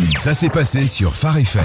Ça s'est passé sur Phare FM.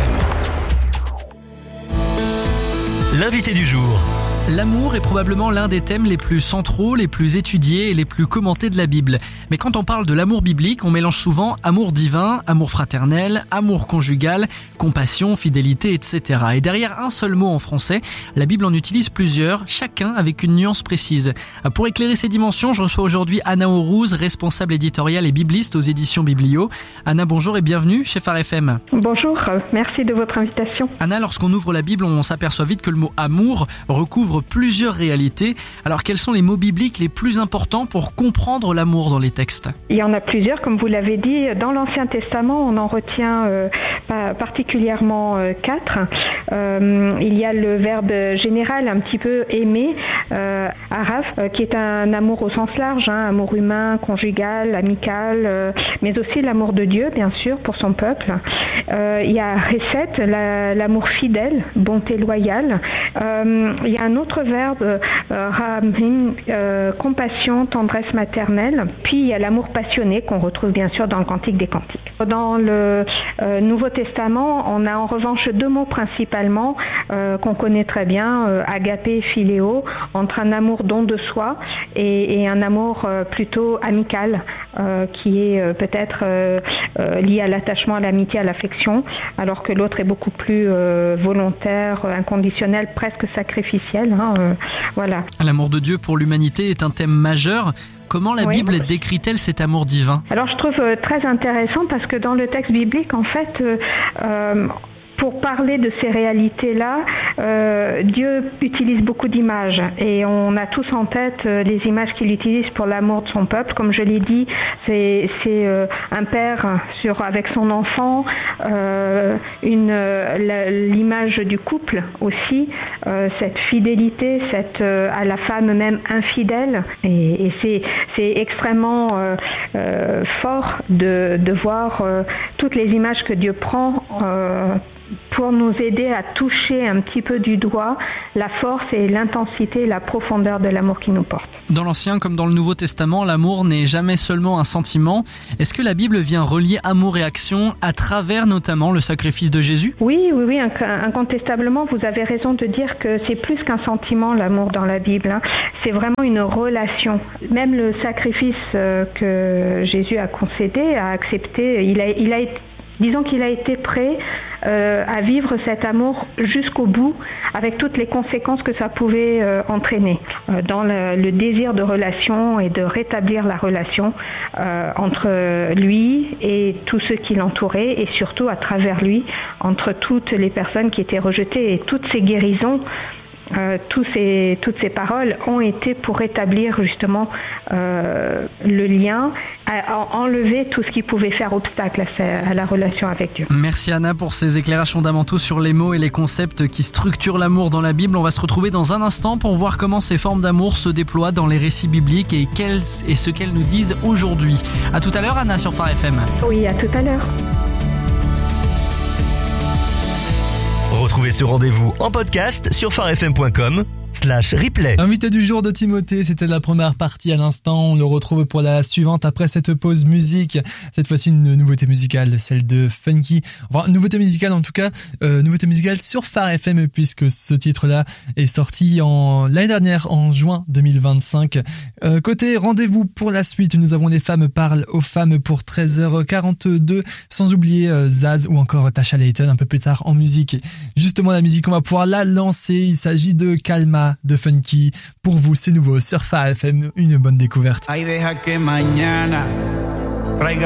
L'invité du jour. L'amour est probablement l'un des thèmes les plus centraux, les plus étudiés et les plus commentés de la Bible. Mais quand on parle de l'amour biblique, on mélange souvent amour divin, amour fraternel, amour conjugal, compassion, fidélité, etc. Et derrière un seul mot en français, la Bible en utilise plusieurs, chacun avec une nuance précise. Pour éclairer ces dimensions, je reçois aujourd'hui Anna Aurouz, responsable éditoriale et bibliste aux éditions Biblio. Anna, bonjour et bienvenue chez Phare FM. Bonjour, merci de votre invitation. Anna, lorsqu'on ouvre la Bible, on s'aperçoit vite que le mot amour recouvre plusieurs réalités. Alors, quels sont les mots bibliques les plus importants pour comprendre l'amour dans les textes ? Il y en a plusieurs, comme vous l'avez dit. Dans l'Ancien Testament, on en retient particulièrement 4. Il y a le verbe général, un petit peu aimer, araf, qui est un amour au sens large, amour humain, conjugal, amical, mais aussi l'amour de Dieu, bien sûr, pour son peuple. Il y a Recet, l'amour fidèle, bonté loyale. Il y a un autre verbe, Rahamim, compassion, tendresse maternelle. Puis il y a l'amour passionné qu'on retrouve bien sûr dans le Cantique des Cantiques. Dans le Nouveau Testament, on a en revanche 2 mots principalement qu'on connaît très bien, agapé et philéo, entre un amour don de soi et un amour plutôt amical, qui est peut-être lié à l'attachement, à l'amitié, à l'affection, alors que l'autre est beaucoup plus volontaire, inconditionnel, presque sacrificiel. Voilà. L'amour de Dieu pour l'humanité est un thème majeur. Comment la Bible décrit-elle cet amour divin ? Alors je trouve très intéressant parce que dans le texte biblique, en fait, pour parler de ces réalités-là, Dieu utilise beaucoup d'images et on a tous en tête les images qu'il utilise pour l'amour de son peuple. Comme je l'ai dit, c'est un père avec son enfant, l'image du couple aussi, cette fidélité, à la femme même infidèle, et c'est extrêmement fort de voir toutes les images que Dieu prend pour nous aider à toucher un petit peu du doigt la force et l'intensité et la profondeur de l'amour qui nous porte. Dans l'Ancien comme dans le Nouveau Testament, l'amour n'est jamais seulement un sentiment. Est-ce que la Bible vient relier amour et action à travers notamment le sacrifice de Jésus ? Oui, incontestablement, vous avez raison de dire que c'est plus qu'un sentiment, l'amour dans la Bible. C'est vraiment une relation. Même le sacrifice que Jésus a concédé, a accepté, disons qu'il a été prêt à vivre cet amour jusqu'au bout, avec toutes les conséquences que ça pouvait entraîner, dans le désir de relation et de rétablir la relation entre lui et tous ceux qui l'entouraient, et surtout à travers lui, entre toutes les personnes qui étaient rejetées, et toutes ces guérisons. Toutes ces paroles ont été pour rétablir justement le lien, enlever tout ce qui pouvait faire obstacle à la relation avec Dieu. Merci Anna pour ces éclairages fondamentaux sur les mots et les concepts qui structurent l'amour dans la Bible. On va se retrouver dans un instant pour voir comment ces formes d'amour se déploient dans les récits bibliques et ce qu'elles nous disent aujourd'hui. À tout à l'heure Anna sur Phare FM. Oui, à tout à l'heure. Retrouvez ce rendez-vous en podcast sur pharefm.com/replay. L'invité du jour de Timothée, c'était la première partie à l'instant. On le retrouve pour la suivante après cette pause musique. Cette fois-ci, une nouveauté musicale, celle de Funky. Enfin, nouveauté musicale en tout cas, nouveauté musicale sur Phare FM, puisque ce titre-là est sorti l'année dernière, en juin 2025. Côté rendez-vous pour la suite, nous avons Les femmes parlent aux femmes pour 13h42, sans oublier Zaz ou encore Tasha Layton un peu plus tard en musique. Justement, la musique, on va pouvoir la lancer. Il s'agit de Calma de Funky. Pour vous, c'est nouveau sur Phare FM, une bonne découverte.